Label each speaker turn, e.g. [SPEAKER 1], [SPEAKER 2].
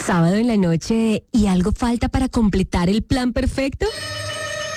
[SPEAKER 1] Sábado en la noche y algo falta para completar el plan perfecto.